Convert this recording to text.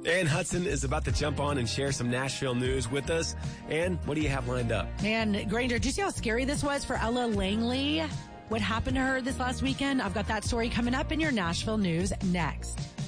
Ann Hudson is about to jump on and share some Nashville news with us. Ann, what do you have lined up? And Granger, do you see how scary this was for Ella Langley? What happened to her this last weekend? I've got that story coming up in your Nashville news next.